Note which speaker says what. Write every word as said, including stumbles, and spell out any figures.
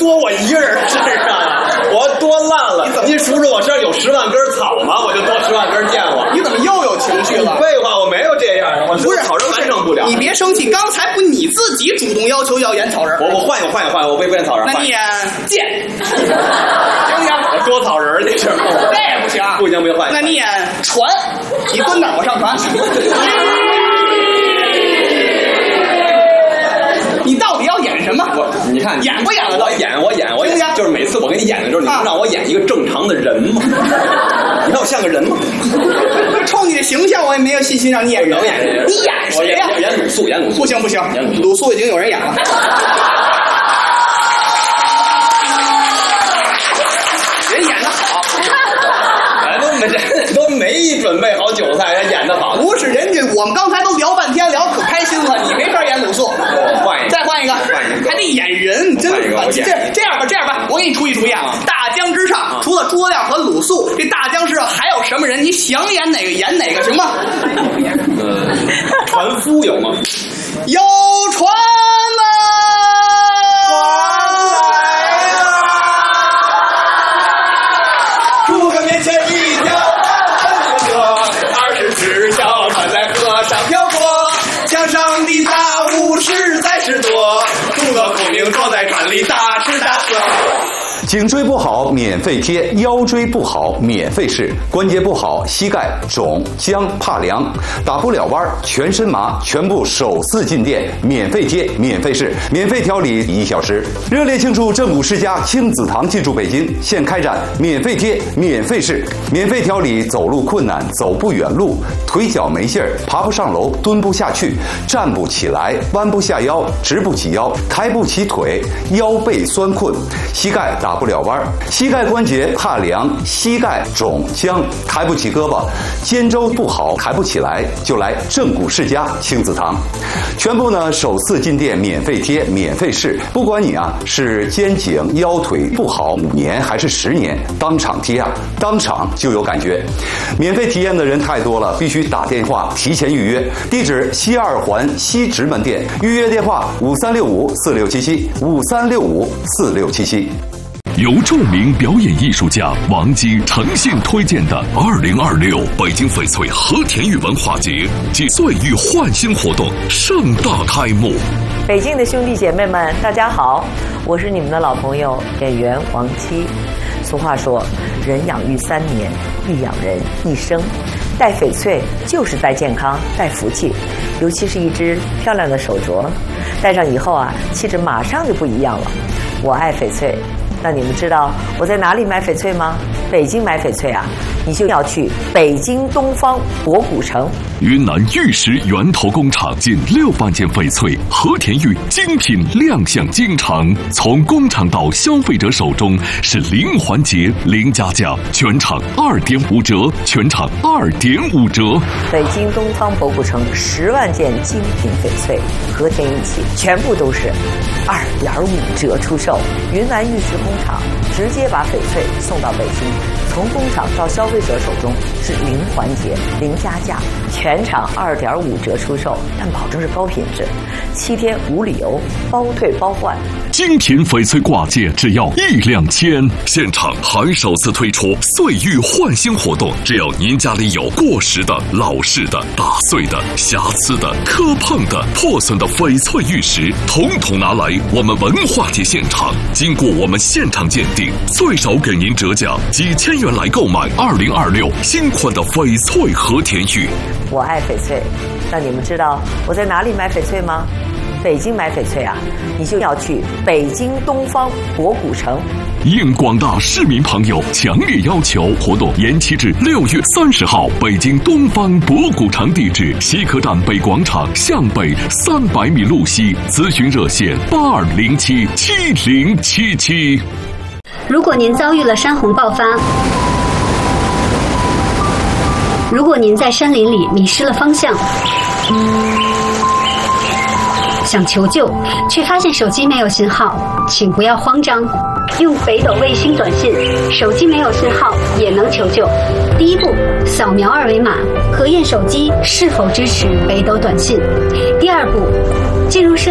Speaker 1: 多我一人身上啊！我多烂了！您数数我身上有十万根草吗？我就多十万根见我。
Speaker 2: 你怎么又有情绪了？
Speaker 1: 废话，我没有这样，我
Speaker 2: 不是
Speaker 1: 草人完成不了。
Speaker 2: 你别生气，刚才不你自己主动要求要演草人？
Speaker 1: 我我换一个换一个换一个，我不演草人。
Speaker 2: 那你演剑，行不行？
Speaker 1: 我多草人这是。
Speaker 2: 这也不行。
Speaker 1: 不行不行，换一个。
Speaker 2: 那你演船，你蹲那我上船。你到底要演什么？
Speaker 1: 我你看
Speaker 2: 演不演了？
Speaker 1: 我演我演我演，就是每次我给你演的时候，你不让我演一个正常的人吗？你看我像个人吗？
Speaker 2: 冲你的形象，我也没有信心让你演人。
Speaker 1: 演人，
Speaker 2: 你演谁呀？
Speaker 1: 演鲁肃，演鲁肃。
Speaker 2: 不行不行，
Speaker 1: 演鲁肃。
Speaker 2: 鲁肃已经有人演了。人演的好，
Speaker 1: 哎，都没都没准备好韭菜，人演的好。
Speaker 2: 不是人家，我们刚才都聊半天，聊可开心了，你没法演鲁肃。
Speaker 1: 换一个，
Speaker 2: 再换一个，还得演人，真烦。这这样吧，这样吧，我给你出一主意啊！大江之上，除了诸葛亮和鲁肃，这大江之上还有什么人？你想演哪个演哪个，行吗？
Speaker 1: 呃，船夫有吗？
Speaker 2: 有船了，
Speaker 1: 诸葛面前一条大河，二十只小船在河上飘过，墙上的杂物实在是多，诸葛孔明坐在船里大吃大喝。
Speaker 3: 颈椎不好免费贴，腰椎不好免费试，关节不好膝盖肿僵怕凉，打不了弯全身麻，全部首次进店免费贴免费试，免费调理一小时。热烈庆祝正骨世家亲子堂进驻北京，现开展免费贴免费试，免费调理走路困难、走不远路、腿脚没劲儿、爬不上楼、蹲不下去、站不起来、弯不下腰、直不起腰、抬不起腿、腰背酸困、膝盖打不了弯，膝盖关节怕凉，膝盖肿僵，抬不起胳膊，肩周不好，抬不起来，就来正骨世家亲子堂。全部呢首次进店免费贴免费试，不管你啊是肩颈腰腿不好五年还是十年，当场贴啊，当场就有感觉。免费体验的人太多了，必须打电话提前预约。地址西二环西直门店，预约电话五三六五四六七七五三六五四六七七。
Speaker 4: 由著名表演艺术家王姬诚信推荐的二零二六北京翡翠和田玉文化节暨岁玉焕新活动盛大开幕。
Speaker 5: 北京的兄弟姐妹们，大家好，我是你们的老朋友演员王姬。俗话说，人养育三年，必养人一生。戴翡翠就是戴健康、戴福气，尤其是一只漂亮的手镯，戴上以后啊，气质马上就不一样了。我爱翡翠。那你们知道我在哪里买翡翠吗？北京买翡翠啊，你就要去北京东方博古城。
Speaker 4: 云南玉石源头工厂近六万件翡翠和田玉精品亮相京城，从工厂到消费者手中是零环节、零加价，全场二点五折，全场二点五折。
Speaker 5: 北京东方博古城十万件精品翡翠和田玉器，全部都是二点五折出售。云南玉石工厂直接把翡翠送到北京，从工厂到消费者手中是零环节、零加价，全场二点五折出售，但保证是高品质，七天无理由，包退包换。
Speaker 4: 精品翡翠挂件只要一两千，现场还首次推出岁玉焕新活动，只要您家里有过时的、老式的、打碎的、瑕疵的、磕碰的、破损的翡翠玉石，统统拿来我们文化节现场，经过我们现场鉴定，最少给您折价几千元来购买二零二六新款的翡翠和田玉。
Speaker 5: 我爱翡翠，那你们知道我在哪里买翡翠吗？北京买翡翠啊，你就要去北京东方博古城。
Speaker 4: 应广大市民朋友强烈要求，活动延期至六月三十号。北京东方博古城地址：西客站北广场向北三百米路西。咨询热线：八二零七七零七七。
Speaker 6: 如果您遭遇了山洪爆发，如果您在山林里迷失了方向，想求救却发现手机没有信号，请不要慌张，用北斗卫星短信，手机没有信号也能求救。第一步，扫描二维码，核验手机是否支持北斗短信。第二步，进入设